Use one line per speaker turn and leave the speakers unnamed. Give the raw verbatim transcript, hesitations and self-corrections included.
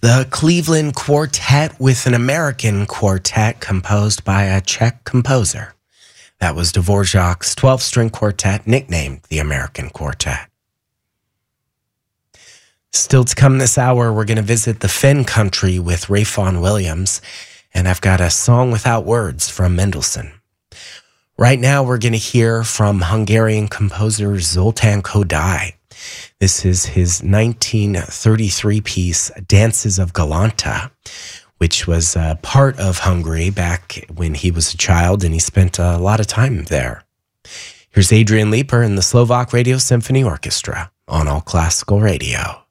The Cleveland Quartet with an American quartet composed by a Czech composer. That was Dvorak's twelve-string quartet, nicknamed the American Quartet. Still to come this hour, we're going to visit the Fen country with Ray Vaughan Williams, and I've got a song without words from Mendelssohn. Right now, we're going to hear from Hungarian composer Zoltán Kodály. This is his nineteen thirty-three piece, Dances of Galanta, which was a part of Hungary back when he was a child, and he spent a lot of time there. Here's Adrian Leeper and the Slovak Radio Symphony Orchestra on All Classical Radio.